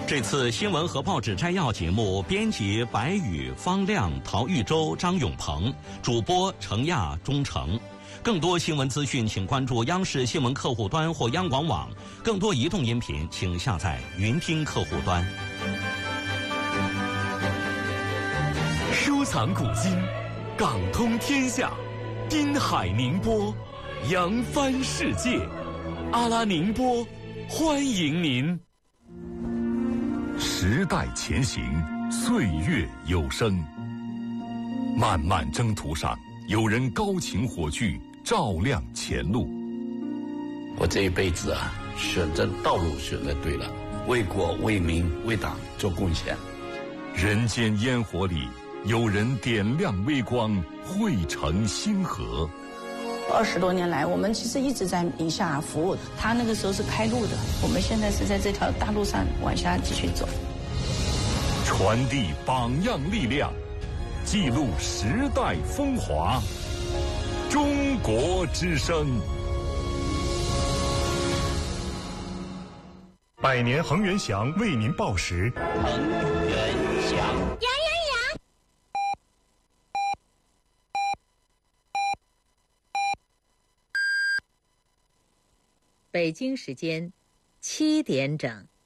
这次新闻和报纸摘要节目，编辑白宇、方亮、陶玉洲、张永鹏，主播程亚、钟诚。更多新闻资讯，请关注央视新闻客户端或央广网。更多移动音频，请下载云听客户端。 收藏古今，港通天下，滨海宁波，扬帆世界。阿拉宁波，欢迎您。 时代前行，岁月有声。漫漫征途上，有人高擎火炬，照亮前路。 我这一辈子选择道路选择对了，为国为民为党做贡献。 人间烟火里，有人点亮微光，汇成星河。 20多年来，我们其实一直在宁夏服务。他那个时候是开路的，我们现在是在这条大路上往下继续走。 传递榜样力量，记录时代风华。中国之声。 百年恒源祥为您报时。 恒源祥， 北京时间7点整。